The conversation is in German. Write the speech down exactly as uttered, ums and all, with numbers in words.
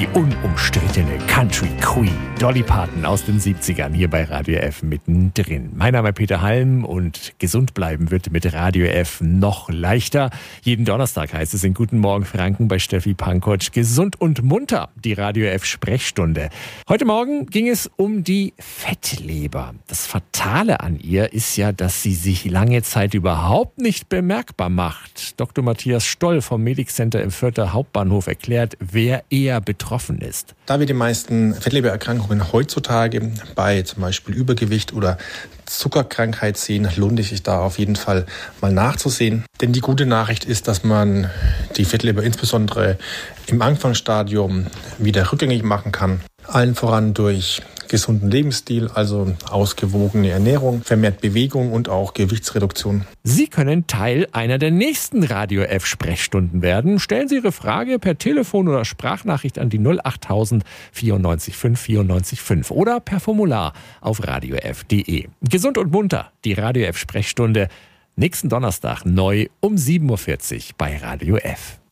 die unumstrittene Country Queen Dolly Parton aus den siebzigern hier bei Radio F mittendrin. Mein Name ist Peter Halm und gesund bleiben wird mit Radio F noch leichter. Jeden Donnerstag heißt es in Guten Morgen Franken bei Steffi Pankotsch gesund und munter, die Radio F Sprechstunde. Heute Morgen ging es um die Fettleber. Das Fatale an ihr ist ja, dass sie sich lange Zeit überhaupt nicht bemerkbar macht. Doktor Matthias Stoll vom Medic Center im Fürther Hauptbahnhof erklärt, wer eher betroffen ist. Da wir die meisten Fettlebererkrankungen heutzutage bei zum Beispiel Übergewicht oder Zuckerkrankheit sehen, lohnt es sich da auf jeden Fall mal nachzusehen. Denn die gute Nachricht ist, dass man die Fettleber insbesondere im Anfangsstadium wieder rückgängig machen kann. Allen voran durch gesunden Lebensstil, also ausgewogene Ernährung, vermehrt Bewegung und auch Gewichtsreduktion. Sie können Teil einer der nächsten Radio F Sprechstunden werden. Stellen Sie Ihre Frage per Telefon oder Sprachnachricht an die null acht tausend vierundneunzig fünf vierundneunzig fünf oder per Formular auf radio f punkt de. Gesund und munter, die Radio F Sprechstunde, nächsten Donnerstag neu um sieben Uhr vierzig bei Radio F.